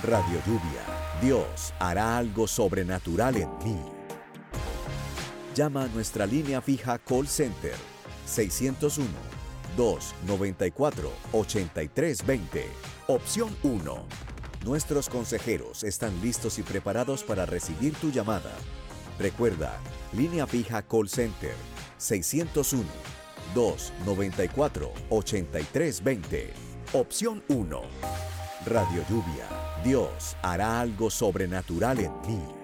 Radio Lluvia, Dios hará algo sobrenatural en mí. Llama a nuestra línea fija Call Center 601-294-8320. Opción 1. Nuestros consejeros están listos y preparados para recibir tu llamada. Recuerda, línea fija Call Center 601-294-8320. Opción 1. Radio Lluvia, Dios hará algo sobrenatural en mí.